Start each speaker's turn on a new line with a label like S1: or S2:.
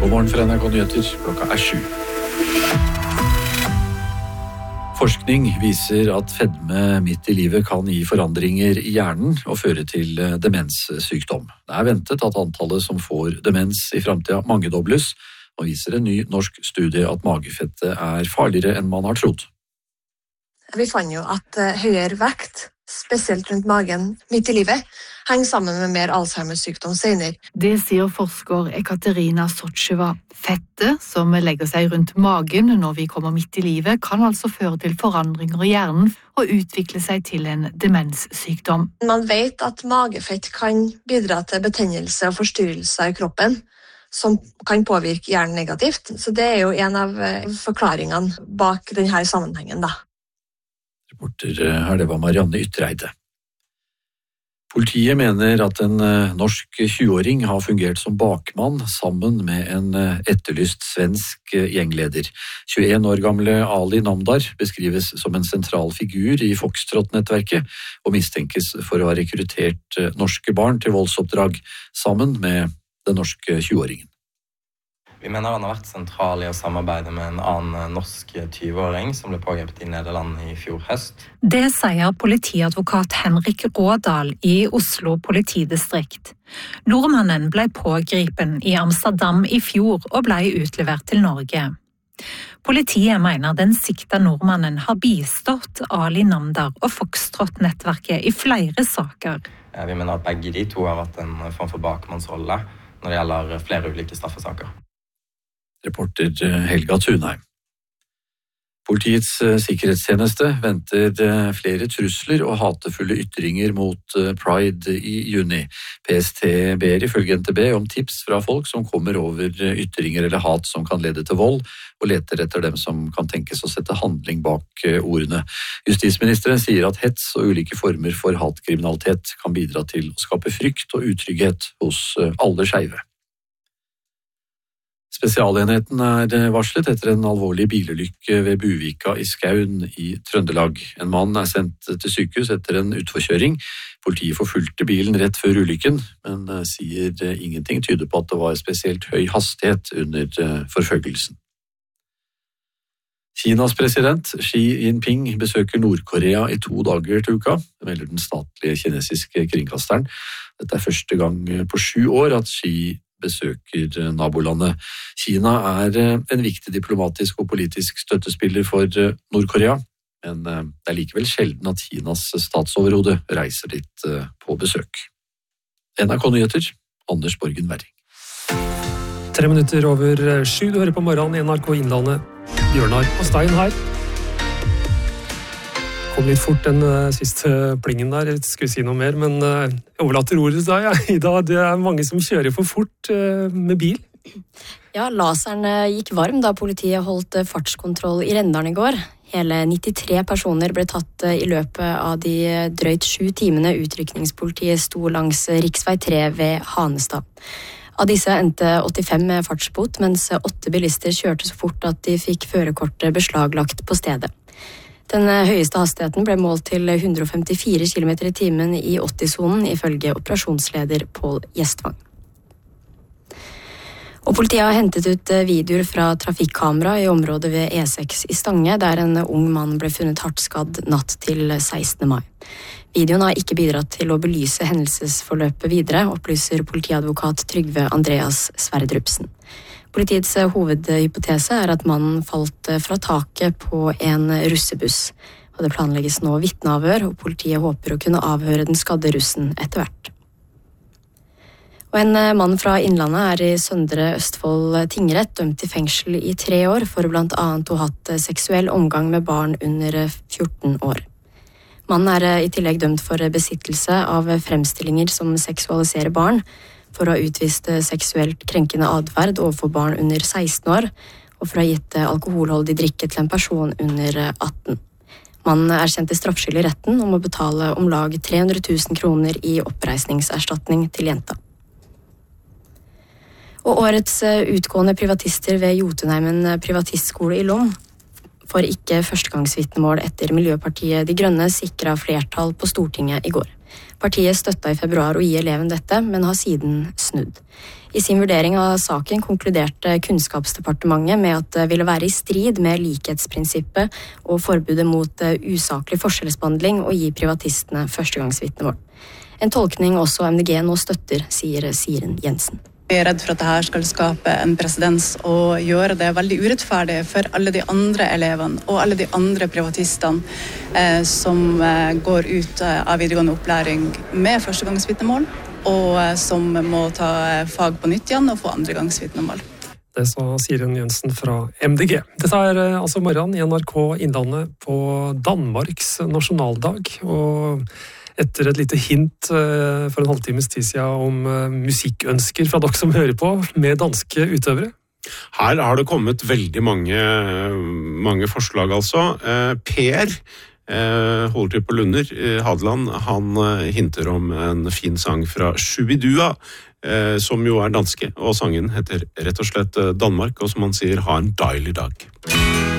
S1: God morgen fra NRK Nyheter, klokka 7. Forskning viser at fedme midt i livet kan gi forandringer i hjernen og føre til demenssykdom. Det er ventet at antallet som får demens i fremtiden mangedobles, og viser en ny norsk studie at magefettet er farligere enn man har trodd.
S2: Vi fant jo at høyere vekt, spesielt rundt magen midt i livet, henger sammen med mer Alzheimer-sykdom senere.
S3: Det sier forsker Ekaterina Sotsjeva. Fettet som legger seg rundt magen når vi kommer midt i livet, kan altså føre til forandringer i hjernen og utvikle seg til en demenssykdom.
S2: Man vet at magefett kan bidra til betennelse og forstyrrelser i kroppen, som kan påvirke hjernen negativt. Så det er jo en av forklaringene bak denne sammenhengen, da.
S1: Reporter her, det var Marianne Ytreide. Politiet mener at en norsk 20-åring har fungert som bakmann sammen med en etterlyst svensk gjengleder. 21 år gamle Ali Namdar beskrives som en sentral figur i Foxtrot-nettverket og mistenkes for å ha rekruttert norske barn til voldsoppdrag sammen med den norske 20-åringen.
S4: Vi mener han har vært sentral i å samarbeide med en annen norsk 20-åring som ble pågrepet i Nederland i fjor høst.
S5: Det sier politiadvokat Henrik Rådal i Oslo politidistrikt. Nordmannen ble pågripen i Amsterdam i fjor og ble utlevert til Norge. Politiet mener den sikta nordmannen har bistått Ali Namdar og Foxtrot-nettverket i flere saker.
S4: Vi mener at begge de to har vært en form for bakmannsrolle når det gjelder flere ulike straffesaker.
S1: Reporter Helga Thunheim. Politiets sikkerhetstjeneste venter flere trusler og hatefulle ytringer mot Pride i juni. PST ber ifølge NTB om tips fra folk som kommer over ytringer eller hat som kan lede til vold, og leter etter dem som kan tenkes å sette handling bak ordene. Justisministeren sier at hets og ulike former for hatkriminalitet kan bidra til å skape frykt og utrygghet hos alle skeive. Spesialenheten er varslet etter en alvorlig bilulykke ved Buvika i Skaun i Trøndelag. En mann er sendt til sykehus etter en utforkjøring. Politiet forfulgte bilen rett før ulykken, men sier ingenting tyder på at det var spesielt høy hastighet under forfølgelsen. Kinas president Xi Jinping besøker Nord-Korea i 2 dager til uka, melder den statlige kinesiske kringkasteren. Dette er første gang på 7 år at Xi besøker nabolandet. Kina er en viktig diplomatisk og politisk støttespiller for Nord-Korea, men det er likevel sjelden at Kinas statsoverhode reiser dit på besøk. NRK Nyheter, Anders Borgen Werring.
S6: 3 minutter over 7, du hører på morgenen i NRK Innlandet. Bjørnar og Stein her. Kom litt fort den siste plingen der, jeg skulle si noe mer, men jeg overlater ordet til deg. Ida, det er mange som kjører for fort med bil.
S7: Ja, laseren gikk varm da politiet holdt fartskontroll i Rendalen i går. Hele 93 personer ble tatt i løpet av de drøyt 7 timene utrykningspolitiet sto langs riksvei 3 ved Hanestad. Av disse endte 85 med fartsbot, mens 8 bilister kjørte så fort at de fikk førerkortet beslaglagt på stedet. Den høyeste hastigheten ble målt til 154 km i timen i 80-sonen, ifølge operasjonsleder Pål Gjestvang. Og politiet har hentet ut videoer fra trafikkamera i området ved E6 i Stange, der en ung mann ble funnet hardt skadd natt til 16. mai. Videoen har ikke bidratt til å belyse hendelsesforløpet videre, opplyser politiadvokat Trygve Andreas Sverdrupsen. Politiets hovedhypotese er at mannen falt fra taket på en russebuss. Og det planlegges nå vitneavhør, og politiet håper å kunne avhøre den skadde russen etter hvert. Og en mann fra Innlandet er i Søndre Østfold tingrett dømt til fengsel i 3 år for blant annet å ha hatt seksuell omgang med barn under 14 år. Mannen er i tillegg dømt for besittelse av fremstillinger som seksualiserer barn, for å ha utvist seksuelt krenkende adferd overfor barn under 16 år, og for å ha gitt alkoholholdig drikke til en person under 18. Mannen er sendt til straffskyld i retten om å betale om lag 300 000 kroner i oppreisningserstatning til jenta. Og årets utgående privatister ved Jotunheimen privatistskole i Lom får ikke førstegangsvitnemål etter Miljøpartiet De Grønne sikret flertall på Stortinget i går. Partiet støtta I februar å gi eleven dette, men har siden snudd. I sin vurdering av saken konkluderte Kunnskapsdepartementet med at det ville være I strid med likhetsprinsippet og forbudet mot usaklig forskjellsbehandling å gi privatistene førstegangsvitnemål. En tolkning også MDG nå støtter, sier Siren Jensen.
S8: Vi redd for at dette skal skape en presedens og gjøre det veldig urettferdig for alle de andre elevene og alle de andre privatistene som går ut av videregående opplæring med førstegangsvitnemål, og som må ta fag på nytt igjen og få andregangsvitnemål.
S6: Det sa Siren Jensen fra MDG. Dette altså morgenen I NRK Innlandet på Danmarks nasjonaldag, og etter et lite hint for en halvtimes tid siden om musikkønsker fra dere som hører på, med danske utøvere.
S9: Her har det kommet veldig mange forslag altså. Per holder til på Lunder, Hadeland, han hinter om en fin sang fra Shubidua, som jo danske, og sangen heter rett og slett Danmark, og som han sier, ha en deilig dag.